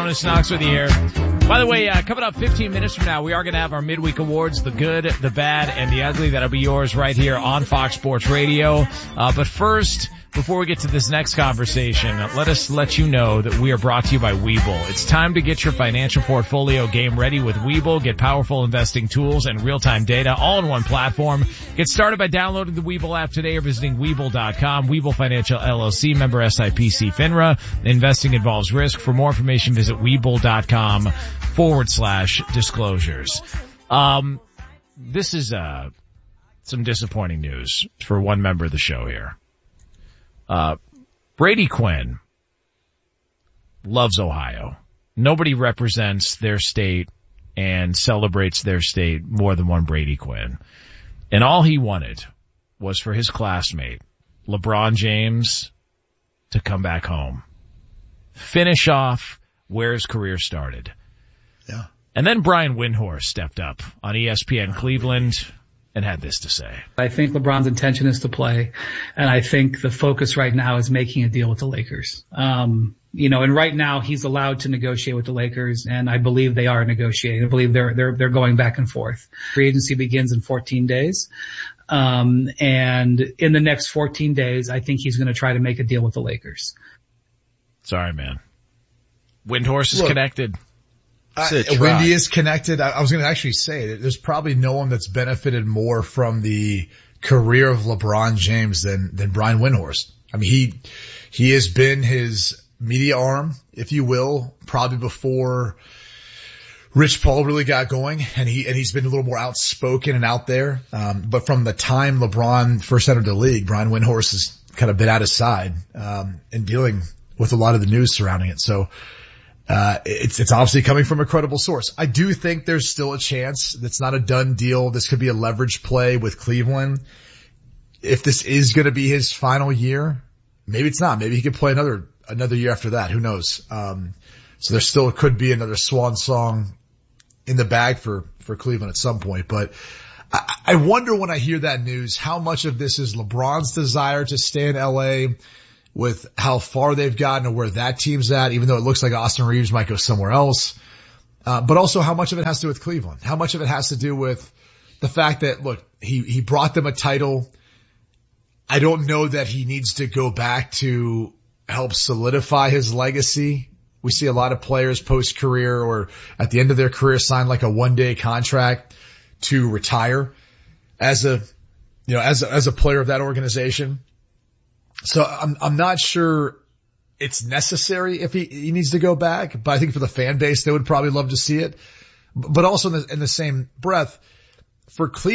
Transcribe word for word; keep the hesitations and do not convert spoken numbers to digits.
Jonas Knox with you here. By the way, uh, coming up fifteen minutes from now, we are going to have our midweek awards, the good, the bad, and the ugly. That'll be yours right here on Fox Sports Radio. Uh, but first, before we get to this next conversation, let us let you know that we are brought to you by Webull. It's time to get your financial portfolio game ready with Webull. Get powerful investing tools and real-time data all in one platform. Get started by downloading the Webull app today or visiting Webull dot com. Webull Financial L L C, member S I P C FINRA. Investing involves risk. For more information, visit Webull dot com forward slash disclosures. Um, this is, uh, some disappointing news for one member of the show here. Uh, Brady Quinn loves Ohio. Nobody represents their state and celebrates their state more than one Brady Quinn. And all he wanted was for his classmate, LeBron James, to come back home. Finish off where his career started. Yeah. And then Brian Windhorst stepped up on E S P N Cleveland and had this to say. I think LeBron's intention is to play, and I think the focus right now is making a deal with the Lakers. Um, you know, and right now he's allowed to negotiate with the Lakers, and I believe they are negotiating. I believe they're they're they're going back and forth. Free agency begins in fourteen days. Um, and in the next fourteen days, I think he's going to try to make a deal with the Lakers. Sorry, man. Windhorst is Look, connected. Uh, Wendy is connected. I, I was going to actually say that there's probably no one that's benefited more from the career of LeBron James than, than Brian Windhorst. I mean, he, he has been his media arm, if you will, probably before Rich Paul really got going, and he, and he's been a little more outspoken and out there. Um, but from the time LeBron first entered the league, Brian Windhorst has kind of been at his side, um, and dealing with a lot of the news surrounding it. So, Uh, it's, it's obviously coming from a credible source. I do think there's still a chance that's not a done deal. This could be a leverage play with Cleveland. If this is going to be his final year, maybe it's not. Maybe he could play another, another year after that. Who knows? Um, so there still could be another swan song in the bag for, for Cleveland at some point. But I, I wonder when I hear that news, how much of this is LeBron's desire to stay in L A with how far they've gotten and where that team's at, even though it looks like Austin Reeves might go somewhere else. Uh, but also how much of it has to do with Cleveland. How much of it has to do with the fact that, look, he, he brought them a title. I don't know that he needs to go back to help solidify his legacy. We see a lot of players post-career or at the end of their career sign like a one-day contract to retire as a, you know, as a, as a player of that organization. So I'm, I'm not sure it's necessary if he, he needs to go back, but I think for the fan base, they would probably love to see it. But also in the, in the same breath, for Cleveland,